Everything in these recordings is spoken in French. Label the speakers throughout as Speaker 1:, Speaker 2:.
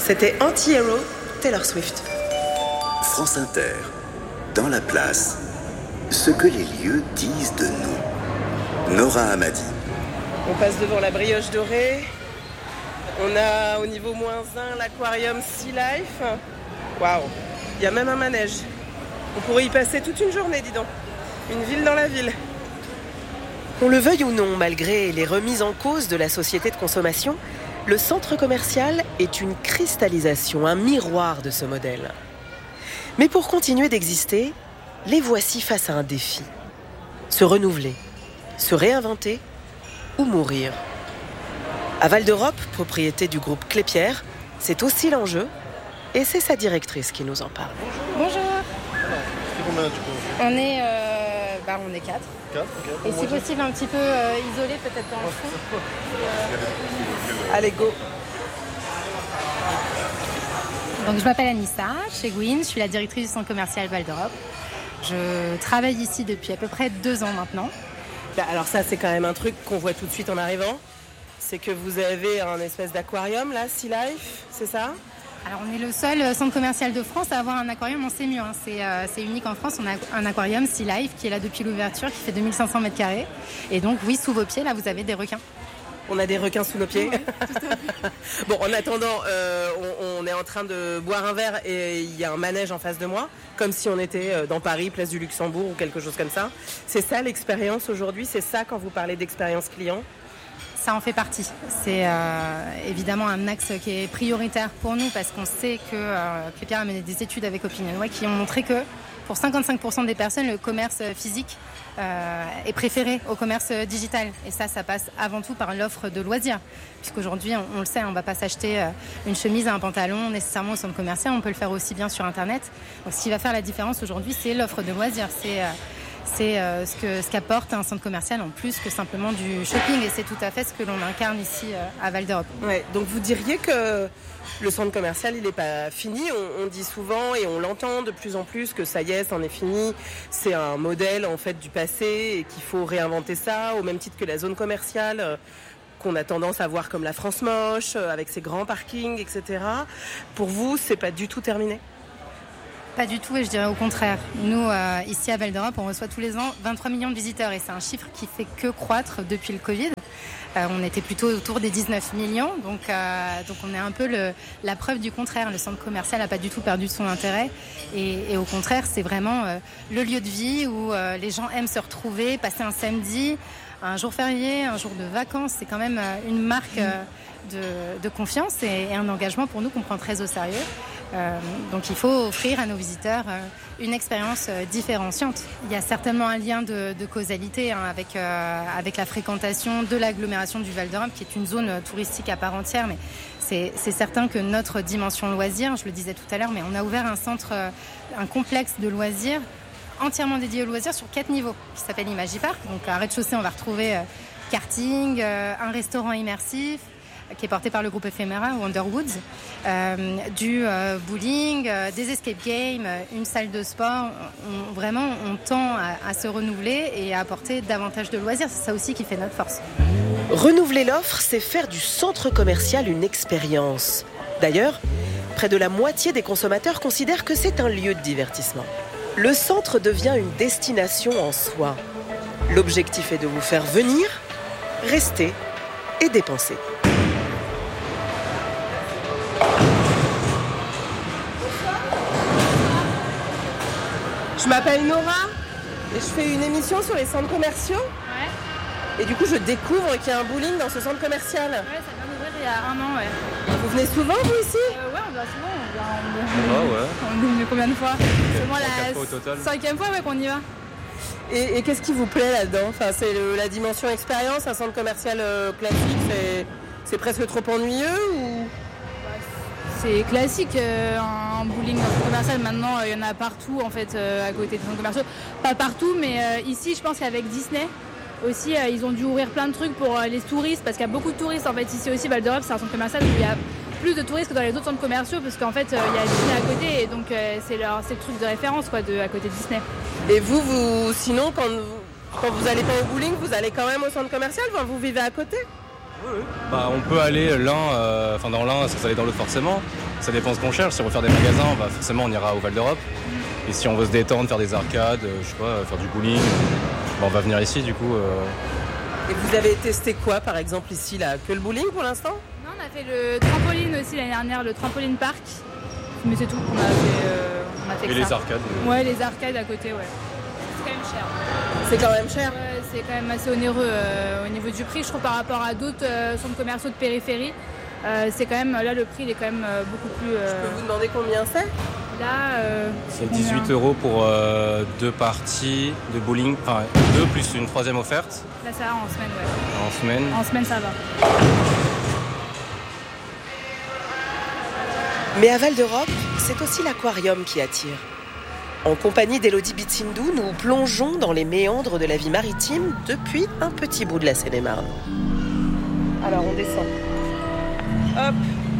Speaker 1: C'était Anti-Hero, Taylor Swift.
Speaker 2: France Inter, dans la place, ce que les lieux disent de nous. Nora Hamadi.
Speaker 1: On passe devant la brioche dorée. On a au niveau -1 l'aquarium Sea Life. Waouh, il y a même un manège. On pourrait y passer toute une journée, dis donc. Une ville dans la ville. Qu'on le veuille ou non, malgré les remises en cause de la société de consommation, le centre commercial est une cristallisation, un miroir de ce modèle. Mais pour continuer d'exister, les voici face à un défi. Se renouveler, se réinventer ou mourir. À Val d'Europe, propriété du groupe Clépierre, c'est aussi l'enjeu et c'est sa directrice qui nous en parle.
Speaker 3: Bonjour.
Speaker 4: C'est combien du coup
Speaker 3: On est 4.
Speaker 4: 4, ok.
Speaker 3: Et si possible un petit peu isolé peut-être dans le fond.
Speaker 1: Allez, go.
Speaker 3: Donc je m'appelle Anissa, chez Gwyn, je suis la directrice du centre commercial Val d'Europe. Je travaille ici depuis à peu près 2 ans maintenant.
Speaker 1: Alors ça, c'est quand même un truc qu'on voit tout de suite en arrivant. C'est que vous avez un espèce d'aquarium, là, Sea Life, c'est ça ?
Speaker 3: Alors on est le seul centre commercial de France à avoir un aquarium en sémur. C'est unique en France, on a un aquarium Sea Life qui est là depuis l'ouverture, qui fait 2500 m². Et donc oui, sous vos pieds, là, vous avez des requins.
Speaker 1: On a des requins sous nos pieds.
Speaker 3: Ouais, tout à fait.
Speaker 1: Bon, en attendant, on est en train de boire un verre et il y a un manège en face de moi, comme si on était dans Paris, place du Luxembourg ou quelque chose comme ça. C'est ça l'expérience aujourd'hui, c'est ça quand vous parlez d'expérience client ?
Speaker 3: Ça en fait partie. C'est évidemment un axe qui est prioritaire pour nous parce qu'on sait que Clépierre a mené des études avec Opinionway qui ont montré que pour 55% des personnes, le commerce physique est préféré au commerce digital. Et ça passe avant tout par l'offre de loisirs. Puisqu'aujourd'hui, on le sait, on ne va pas s'acheter une chemise et un pantalon nécessairement au centre commercial. On peut le faire aussi bien sur Internet. Donc ce qui va faire la différence aujourd'hui, c'est l'offre de loisirs. C'est ce qu'apporte un centre commercial en plus que simplement du shopping. Et c'est tout à fait ce que l'on incarne ici à Val d'Europe.
Speaker 1: Ouais, donc vous diriez que le centre commercial, il n'est pas fini. On dit souvent et on l'entend de plus en plus que ça y est, c'en est fini. C'est un modèle en fait du passé et qu'il faut réinventer ça au même titre que la zone commerciale qu'on a tendance à voir comme la France moche, avec ses grands parkings, etc. Pour vous, c'est pas du tout terminé ?
Speaker 3: Pas du tout, et je dirais au contraire. Nous, ici à Val d'Europe, on reçoit tous les ans 23 millions de visiteurs et c'est un chiffre qui fait que croître depuis le Covid. On était plutôt autour des 19 millions, donc on est un peu la preuve du contraire. Le centre commercial n'a pas du tout perdu son intérêt et au contraire, c'est vraiment le lieu de vie où les gens aiment se retrouver, passer un samedi, un jour férié, un jour de vacances. C'est quand même une marque de confiance et un engagement pour nous qu'on prend très au sérieux. Donc il faut offrir à nos visiteurs une expérience différenciante. Il y a certainement un lien de causalité avec la fréquentation de l'agglomération du Val d'Europe, qui est une zone touristique à part entière, mais c'est certain que notre dimension loisirs, je le disais tout à l'heure, mais on a ouvert un complexe de loisirs entièrement dédié aux loisirs sur 4 niveaux, qui s'appelle Imagipark. Donc à rez-de-chaussée, on va retrouver karting, un restaurant immersif, qui est porté par le groupe Ephemera ou Underwoods, du bowling, des escape games, une salle de sport. On tend à se renouveler et à apporter davantage de loisirs. C'est ça aussi qui fait notre force.
Speaker 1: Renouveler l'offre, c'est faire du centre commercial une expérience. D'ailleurs, près de la moitié des consommateurs considèrent que c'est un lieu de divertissement. Le centre devient une destination en soi. L'objectif est de vous faire venir, rester et dépenser. Je m'appelle Nora et je fais une émission sur les centres commerciaux.
Speaker 3: Ouais.
Speaker 1: Et du coup, je découvre qu'il y a un bowling dans ce centre commercial.
Speaker 3: Ouais, ça vient d'ouvrir il y a 1 an, ouais.
Speaker 1: Vous venez souvent, vous, ici ?
Speaker 3: Ouais, on vient souvent. On vient combien de fois ? C'est moi la 5e fois qu'on y va.
Speaker 1: Et qu'est-ce qui vous plaît là-dedans ? Enfin, c'est la dimension expérience, un centre commercial classique, c'est presque trop ennuyeux ou...
Speaker 5: C'est classique, un bowling dans le commercial, maintenant il y en a partout en fait à côté des centres commerciaux. Pas partout, mais ici je pense qu'avec Disney aussi ils ont dû ouvrir plein de trucs pour les touristes, parce qu'il y a beaucoup de touristes en fait ici aussi. Val d'Europe, c'est un centre commercial où il y a plus de touristes que dans les autres centres commerciaux, parce qu'en fait il y a Disney à côté et donc c'est le truc de référence quoi, à côté de Disney.
Speaker 1: Et vous sinon quand vous allez pas au bowling, vous allez quand même au centre commercial, vous vivez à côté ?
Speaker 6: Oui. Bah, on peut aller dans l'un sans aller dans l'autre forcément. Ça dépend ce qu'on cherche. Si on veut faire des magasins, forcément on ira au Val d'Europe. Et si on veut se détendre, faire des arcades, faire du bowling, on va venir ici du coup.
Speaker 1: Et vous avez testé quoi par exemple ici là? Que le bowling pour l'instant?
Speaker 5: Non, on a fait le trampoline aussi l'année dernière, le trampoline park. Mais c'est tout, on a fait
Speaker 6: Et
Speaker 5: que
Speaker 6: les
Speaker 5: ça.
Speaker 6: arcades.
Speaker 5: Ouais, les arcades à côté, ouais. C'est quand même cher.
Speaker 1: C'est quand même cher.
Speaker 5: Ouais, c'est quand même assez onéreux au niveau du prix, je trouve, par rapport à d'autres centres commerciaux de périphérie. C'est quand même, là, le prix, il est quand même beaucoup plus...
Speaker 1: Je peux vous demander combien c'est?
Speaker 5: Là,
Speaker 6: C'est 18 € pour 2 parties de bowling, 2 plus une troisième offerte.
Speaker 5: Là, ça va en semaine, ouais.
Speaker 6: En semaine.
Speaker 5: En semaine, ça va.
Speaker 1: Mais à Val d'Europe, c'est aussi l'aquarium qui attire. En compagnie d'Élodie Bitsindou, nous plongeons dans les méandres de la vie maritime depuis un petit bout de la Seine-et-Marne. Alors on descend. Hop.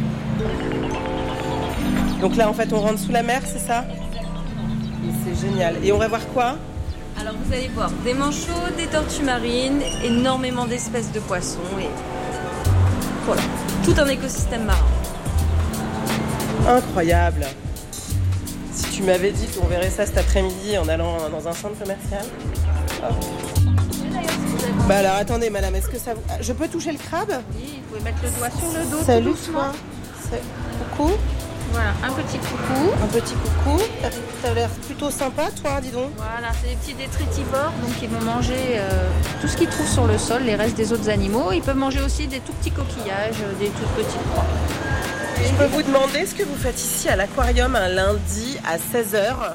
Speaker 1: Donc là en fait on rentre sous la mer, c'est ça? C'est génial. Et on va voir quoi?
Speaker 7: Alors vous allez voir des manchots, des tortues marines, énormément d'espèces de poissons et voilà, tout un écosystème marin.
Speaker 1: Incroyable. Si tu m'avais dit qu'on verrait ça cet après-midi en allant dans un centre commercial. Hop. Bah alors attendez madame, est-ce que ça vous... Je peux toucher le crabe?
Speaker 8: Oui, vous pouvez mettre le doigt sur le dos.
Speaker 1: Salut
Speaker 8: tout doucement.
Speaker 1: toi. Coucou.
Speaker 8: Voilà, un petit coucou.
Speaker 1: Un petit coucou. T'as l'air plutôt sympa toi, dis donc.
Speaker 8: Voilà, c'est des petits détritivores, donc ils vont manger tout ce qu'ils trouvent sur le sol, les restes des autres animaux. Ils peuvent manger aussi des tout petits coquillages, des toutes petites proies.
Speaker 1: Je peux vous demander ce que vous faites ici à l'aquarium un lundi à 16h?
Speaker 9: Alors,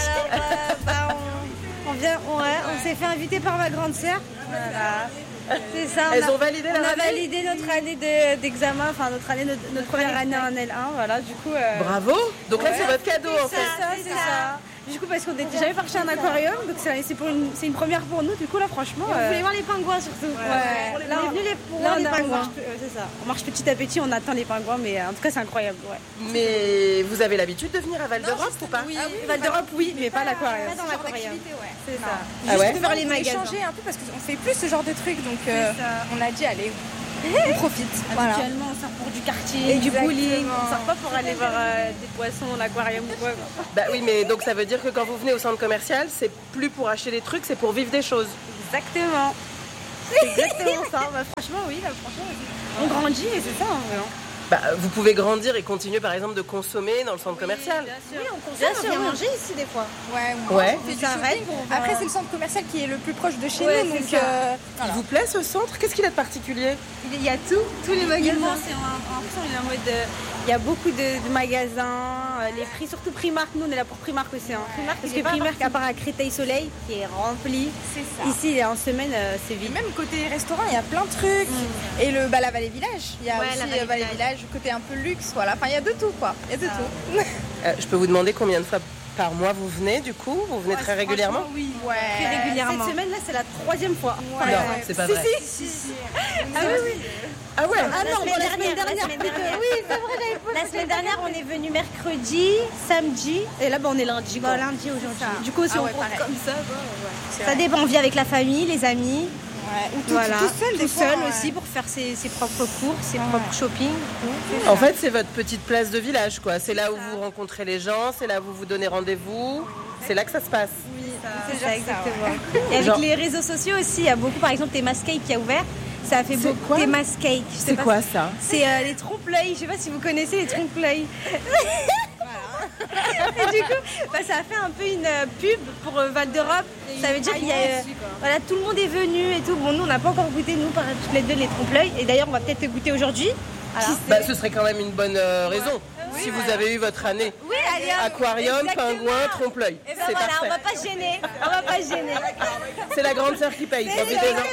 Speaker 9: on s'est fait inviter par ma grande sœur. Voilà. C'est ça.
Speaker 1: Elles ont validé
Speaker 9: on a validé notre année d'examen, enfin notre première année en L1. Voilà, du coup.
Speaker 1: Bravo. Donc là c'est votre cadeau en fait.
Speaker 9: C'est ça. Du coup, parce qu'on n'était jamais parti à un aquarium, donc c'est une première pour nous. Du coup, là, franchement.
Speaker 8: On voulait voir les pingouins surtout.
Speaker 9: Ouais. Là, on est venu pour voir les pingouins. C'est ça. On marche petit à petit, on attend les pingouins, mais en tout cas, c'est incroyable. Ouais.
Speaker 1: Mais vous avez l'habitude de venir à Val d'Europe ou pas?
Speaker 9: Oui, Val d'Europe, oui, mais pas l'aquarium.
Speaker 8: Pas dans l'aquarium.
Speaker 9: C'est ça.
Speaker 1: Ah ouais?
Speaker 9: Juste faire les magasins.
Speaker 10: Changer un peu parce qu'on fait plus ce genre de trucs, donc on a dit allez, on profite. Voilà.
Speaker 9: Habituellement, on sort pour du karting, du bowling, on sort pas pour aller voir des poissons dans l'aquarium ou quoi.
Speaker 1: Bah oui, mais donc ça veut dire que quand vous venez au centre commercial, c'est plus pour acheter des trucs, c'est pour vivre des choses.
Speaker 9: Exactement. C'est exactement ça. Bah, franchement, oui, on grandit et c'est ça, vraiment.
Speaker 1: Bah, vous pouvez grandir et continuer par exemple de consommer dans le centre commercial.
Speaker 9: Bien sûr. Oui, on consomme, on vient manger ici des fois.
Speaker 10: Ouais.
Speaker 1: Ouais.
Speaker 10: On fait du shopping. Après, c'est le centre commercial qui est le plus proche de chez nous. Donc,
Speaker 1: Il vous plaît ce centre? Qu'est-ce qu'il a de particulier?
Speaker 9: Il y a tout, tous les magasins. Il y a beaucoup de magasins, les prix, surtout Primark. Nous, on est là pour Primark aussi. Primark, parce que Primark, à part à Créteil-Soleil, qui est rempli.
Speaker 10: C'est ça.
Speaker 9: Ici, en semaine, c'est vide.
Speaker 10: Et même côté restaurant, il y a plein de trucs. Et la Vallée Village. Il y a aussi Vallée Village, côté un peu luxe. Voilà. Enfin, il y a de tout, quoi. Il y a de tout.
Speaker 1: Je peux vous demander combien de fois par mois vous venez du coup? Vous venez très régulièrement?
Speaker 9: Oui, très régulièrement. Cette semaine-là, c'est la 3e fois.
Speaker 1: Non, c'est pas vrai.
Speaker 9: Si.
Speaker 1: Ah oui. Ah ouais.
Speaker 9: Ah non, la semaine dernière. Oui, c'est vrai, j'avais posé. La semaine dernière, on est venu mercredi, samedi, et là, on est lundi. Lundi aujourd'hui. Du coup, si on compte comme ça, ça dépend. On vit avec la famille, les amis.
Speaker 10: Ou tout seul
Speaker 9: aussi pour faire ses propres courses, ses propres shopping.
Speaker 1: En fait, c'est votre petite place de village, quoi. C'est là où vous rencontrez les gens, c'est là où vous vous donnez rendez-vous. C'est là que ça se passe.
Speaker 9: Oui, c'est ça, exactement. Et avec les réseaux sociaux aussi, il y a beaucoup, par exemple, Thémascake qui a ouvert. Ça a fait beaucoup. Thémascake.
Speaker 1: C'est quoi ça?
Speaker 9: C'est les trompe-l'œil. Je sais pas si vous connaissez les trompe-l'œil. Et du coup, ça a fait un peu une pub pour Val d'Europe. Ça veut dire qu'il y a tout le monde est venu et tout. Bon, nous on n'a pas encore goûté, nous par toutes les deux, les trompe-l'œil. Et d'ailleurs, on va peut-être goûter aujourd'hui.
Speaker 1: Ce serait quand même une bonne raison. Si vous avez eu votre année.
Speaker 9: Oui, allez,
Speaker 1: aquarium, pingouin, trompe-l'œil. C'est parfait.
Speaker 9: On va pas se gêner.
Speaker 1: C'est la grande sœur qui paye. Profitez-en.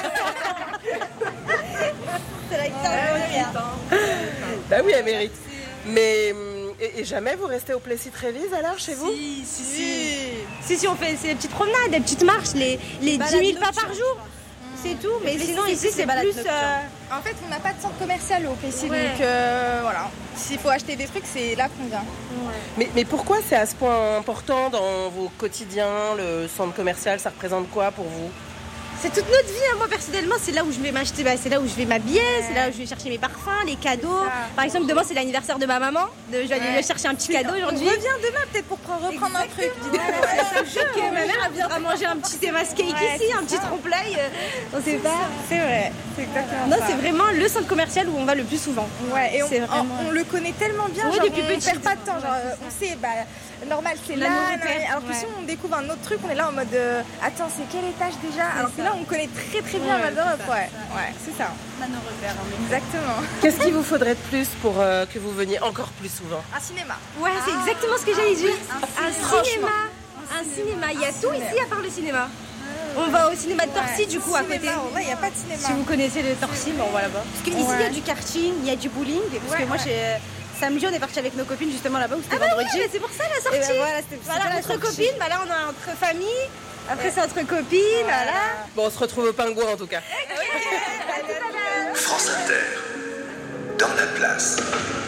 Speaker 9: C'est la grande
Speaker 1: Bah oui, elle mérite. Mais et jamais vous restez au Plessis-Trévise alors chez vous?
Speaker 9: Si, on fait des petites promenades, des petites marches, les 10 000 pas par jour. C'est tout, mais sinon ici c'est plus...
Speaker 10: En fait, on n'a pas de centre commercial au Plessis, donc voilà. S'il faut acheter des trucs, c'est là qu'on vient.
Speaker 1: Mais pourquoi c'est à ce point important dans vos quotidiens, le centre commercial? Ça représente quoi pour vous?
Speaker 9: C'est toute notre vie, hein. Moi personnellement, c'est là où je vais m'acheter, c'est là où je vais m'habiller, c'est là où je vais chercher mes parfums, les cadeaux. Par exemple, demain c'est l'anniversaire de ma maman, je vais aller chercher un petit cadeau aujourd'hui.
Speaker 10: On revient demain peut-être pour reprendre un truc.
Speaker 9: Ma mère elle viendra manger un petit Thémas cake ici, un petit trompe-l'œil. On sait pas.
Speaker 10: C'est vrai, c'est exactement
Speaker 9: non,
Speaker 10: ça.
Speaker 9: c'est vraiment le centre commercial où on va le plus souvent.
Speaker 10: Ouais, et on le connaît tellement bien, genre,
Speaker 9: depuis
Speaker 10: on
Speaker 9: petit.
Speaker 10: perd pas de temps, genre on sait, normal c'est là, alors que si on découvre un autre truc, on est là en mode attends, c'est quel étage déjà? Alors que là on connaît très très bien Val d'Europe, ouais, c'est ça.
Speaker 5: On a nos repères.
Speaker 10: Exactement.
Speaker 1: Qu'est-ce qu'il vous faudrait de plus pour que vous veniez encore plus souvent?
Speaker 10: Un cinéma.
Speaker 9: Ouais, c'est exactement ce que j'allais dire. Un cinéma. Il y a tout ici à part le cinéma. On va au cinéma de Torcy du coup à côté.
Speaker 10: Il n'y a pas de cinéma.
Speaker 9: Si vous connaissez le Torcy, on va là-bas. Parce qu'ici il y a du karting, il y a du bowling. Parce que moi samedi on est parti avec nos copines justement là-bas où c'était vendredi.
Speaker 10: Ouais, c'est pour ça la sortie.
Speaker 9: Voilà, entre copines, là on a entre famille. Après c'est entre copines, voilà.
Speaker 1: Bon, on se retrouve au Pingouin en tout cas.
Speaker 2: France Inter, dans la place.